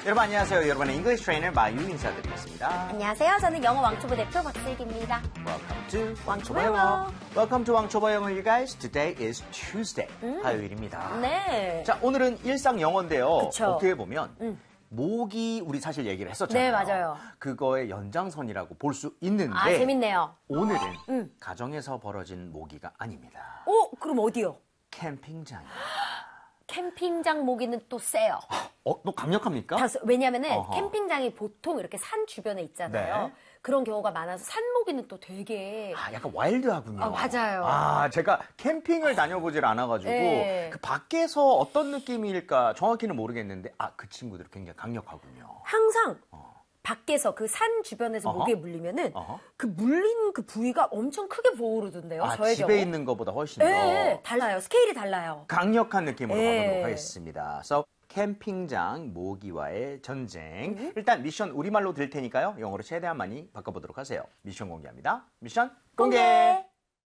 여러분 안녕하세요. 여러분의 English Trainer 마유 인사드리겠습니다. 안녕하세요. 저는 영어 왕초보 대표 박슬기입니다. Welcome to 왕초보 영어. Welcome to 왕초보 영어, you guys. Today is Tuesday. 화요일입니다. 네. 자, 오늘은 일상 영어인데요. 그쵸. 어떻게 보면 모기 우리 사실 얘기를 했었잖아요. 네, 맞아요. 그거의 연장선이라고 볼 수 있는데 아, 재밌네요. 오늘은 가정에서 벌어진 모기가 아닙니다. 그럼 어디요? 캠핑장이에요. 캠핑장 모기는 또 세요. 너 강력합니까? 왜냐면은 어허. 캠핑장이 보통 이렇게 산 주변에 있잖아요. 네. 그런 경우가 많아서 산 모기는 또 되게 약간 와일드하군요. 맞아요. 제가 캠핑을 다녀보질 않아가지고 네. 그 밖에서 어떤 느낌일까 정확히는 모르겠는데 그 친구들 굉장히 강력하군요. 항상 밖에서 그 산 주변에서 어허. 모기에 물리면은 어허. 그 물린 그 부위가 엄청 크게 부어오르던데요. 저의 집에 경우. 있는 것보다 훨씬 더 네, 달라요. 스케일이 달라요. 강력한 느낌으로 네. 가보도록 하겠습니다. So, 캠핑장 모기와의 전쟁. 일단 미션 우리말로 드릴 테니까요. 영어로 최대한 많이 바꿔보도록 하세요. 미션 공개합니다. 미션 공개!